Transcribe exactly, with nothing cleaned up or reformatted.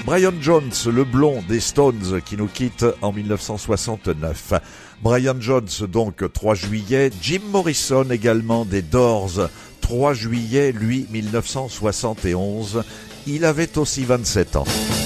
Brian Jones, le blond des Stones, qui nous quitte en dix-neuf cent soixante-neuf. Brian Jones, donc, trois juillet. Jim Morrison, également, des Doors, trois juillet, lui, dix-neuf cent soixante et onze. Il avait aussi vingt-sept ans.